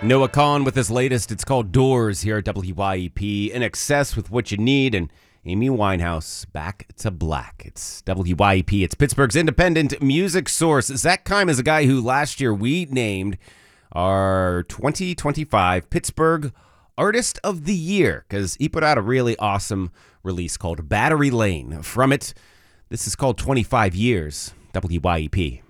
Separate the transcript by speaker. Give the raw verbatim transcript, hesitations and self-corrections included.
Speaker 1: Noah Kahn with his latest. It's called Doors here at W Y E P. In excess with what you need. And Amy Winehouse, Back to Black. It's W Y E P. It's Pittsburgh's independent music source. Zach Keim is a guy who last year we named our twenty twenty-five Pittsburgh Artist of the Year because he put out a really awesome release called Battery Lane. From it, this is called twenty-five Years, W Y E P.